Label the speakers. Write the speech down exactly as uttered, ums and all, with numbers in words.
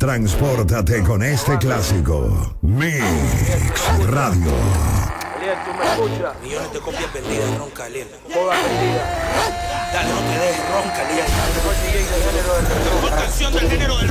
Speaker 1: Transpórtate con este clásico. Mix Radio.
Speaker 2: Aliel, ¿tú me escuchas?
Speaker 3: Millones de copias vendidas, ronca, Aliel.
Speaker 2: Todas vendidas.
Speaker 3: Dale, no te dejes, ronca, Aliel.
Speaker 2: La mejor D J del género del reggaetón.
Speaker 3: Mejor canción del género del